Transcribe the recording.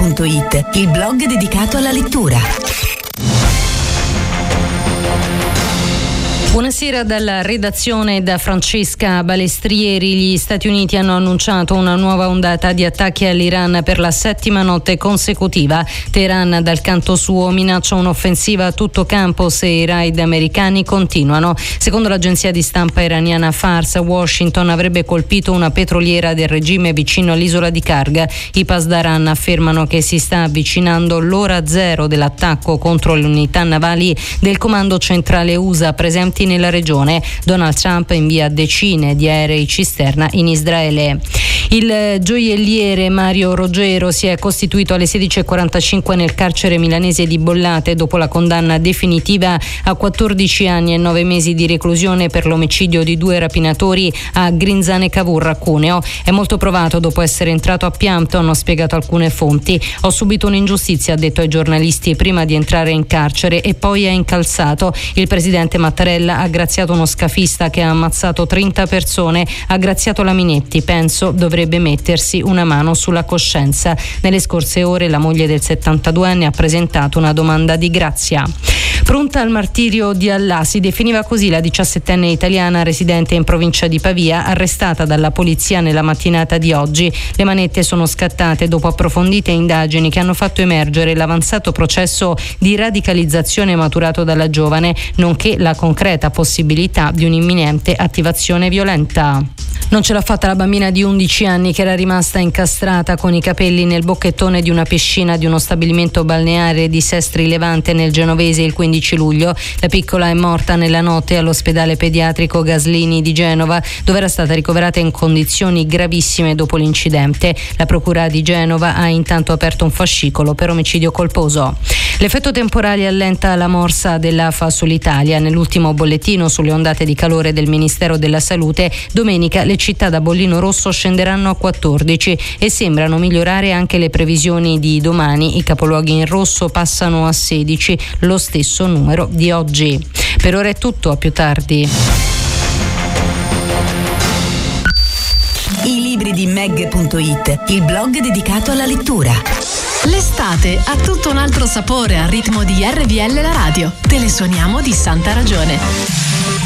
Meg.it, il blog dedicato alla lettura. Buonasera dalla redazione da Francesca Balestrieri. Gli Stati Uniti hanno annunciato una nuova ondata di attacchi all'Iran per la 7ª notte consecutiva. Teheran dal canto suo minaccia un'offensiva a tutto campo se i raid americani continuano. Secondo l'agenzia di stampa iraniana Fars, Washington avrebbe colpito una petroliera del regime vicino all'isola di Karg. I Pasdaran affermano che si sta avvicinando l'ora zero dell'attacco contro le unità navali del comando centrale USA presenti nella regione. Donald Trump invia decine di aerei cisterna in Israele. Il gioielliere Mario Roggero si è costituito alle 16:45 nel carcere milanese di Bollate dopo la condanna definitiva a 14 anni e 9 mesi di reclusione per l'omicidio di 2 rapinatori a Grinzane Cavour a Cuneo. È molto provato dopo essere entrato a pianto, hanno spiegato alcune fonti. Ho subito un'ingiustizia, ha detto ai giornalisti prima di entrare in carcere, e poi è incalzato. Il presidente Mattarella ha graziato uno scafista che ha ammazzato 30 persone, ha graziato la Minetti, penso dovrebbe mettersi una mano sulla coscienza. Nelle scorse ore la moglie del 72enne ha presentato una domanda di grazia. Pronta al martirio di Allah, si definiva così la 17enne italiana residente in provincia di Pavia, arrestata dalla polizia nella mattinata di oggi. Le manette sono scattate dopo approfondite indagini che hanno fatto emergere l'avanzato processo di radicalizzazione maturato dalla giovane, nonché la concreta possibilità di un'imminente attivazione violenta. Non ce l'ha fatta la bambina di 11 anni che era rimasta incastrata con i capelli nel bocchettone di una piscina di uno stabilimento balneare di Sestri Levante nel Genovese il 15 luglio. La piccola è morta nella notte all'ospedale pediatrico Gaslini di Genova, dove era stata ricoverata in condizioni gravissime dopo l'incidente. La procura di Genova ha intanto aperto un fascicolo per omicidio colposo. L'effetto temporale allenta la morsa dell'AFA sull'Italia. Nell'ultimo bollettino sulle ondate di calore del Ministero della Salute, domenica le città da bollino rosso scenderanno a 14 e sembrano migliorare anche le previsioni di domani. I capoluoghi in rosso passano a 16, lo stesso numero di oggi. Per ora è tutto, a più tardi. I libri di Meg.it, il blog dedicato alla lettura. L'estate ha tutto un altro sapore al ritmo di RVL la radio. Te le suoniamo di santa ragione.